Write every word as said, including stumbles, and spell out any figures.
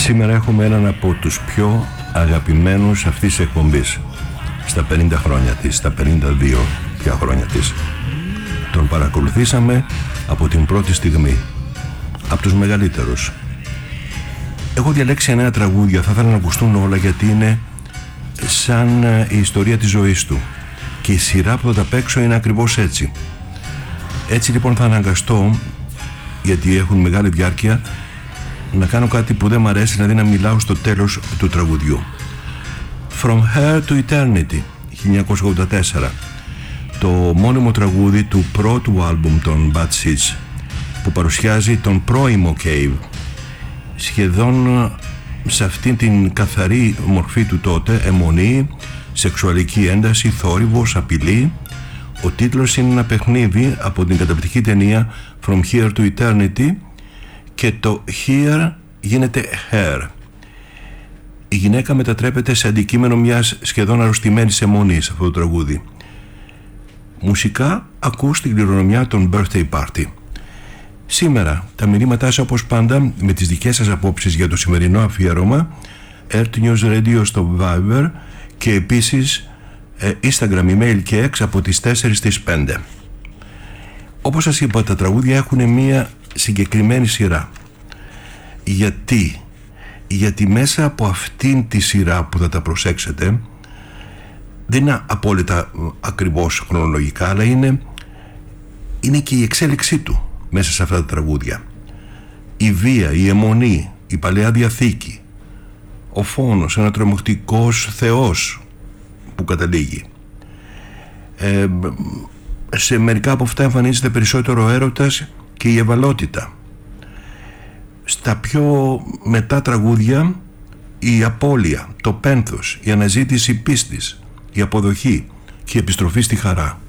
Σήμερα έχουμε έναν από τους πιο αγαπημένους αυτής της εκπομπής. Στα πενήντα χρόνια της, στα πενήντα δύο πια χρόνια της. Τον παρακολουθήσαμε από την πρώτη στιγμή. Από τους μεγαλύτερους. Έχω διαλέξει εννέα τραγούδια, θα ήθελα να ακουστούν όλα γιατί είναι σαν η ιστορία της ζωής του. Και η σειρά που θα τα παίξω είναι ακριβώς έτσι. Έτσι λοιπόν θα αναγκαστώ, γιατί έχουν μεγάλη διάρκεια, να κάνω κάτι που δεν μ' αρέσει, δηλαδή να μιλάω στο τέλος του τραγουδιού. From Her to Eternity, χίλια εννιακόσια ογδόντα τέσσερα, το μόνιμο τραγούδι του πρώτου άλμπουμ των Bad Seeds, που παρουσιάζει τον πρώιμο Cave, σχεδόν σε αυτήν την καθαρή μορφή του τότε, αιμονή, σεξουαλική ένταση, θόρυβος, απειλή. Ο τίτλος είναι ένα παιχνίδι από την καταπληκτική ταινία From Here to Eternity και το Here γίνεται Her. Η γυναίκα μετατρέπεται σε αντικείμενο μιας σχεδόν αρρωστημένης αιμονής αυτό το τραγούδι. Μουσικά ακούς την κληρονομιά των Birthday Party. Σήμερα τα μηνύματά σας όπως πάντα με τις δικές σας απόψεις για το σημερινό αφιέρωμα, Earth News Radio στο Viber και επίσης Instagram, email και X από τις τέσσερις στις πέντε. Όπως σας είπα, τα τραγούδια έχουν μία συγκεκριμένη σειρά. Γιατί? Γιατί μέσα από αυτήν τη σειρά που θα τα προσέξετε, δεν είναι απόλυτα ακριβώς χρονολογικά, αλλά είναι, είναι και η εξέλιξή του μέσα σε αυτά τα τραγούδια. Η βία, η αιμονή, η Παλαιά Διαθήκη, ο φόνος, ένα τρομακτικός θεός που καταλήγει. Ε, σε μερικά από αυτά εμφανίζεται περισσότερο έρωτας και η ευαλότητα. Στα πιο μετά τραγούδια η απώλεια, το πένθος, η αναζήτηση πίστης, η αποδοχή και η επιστροφή στη χαρά.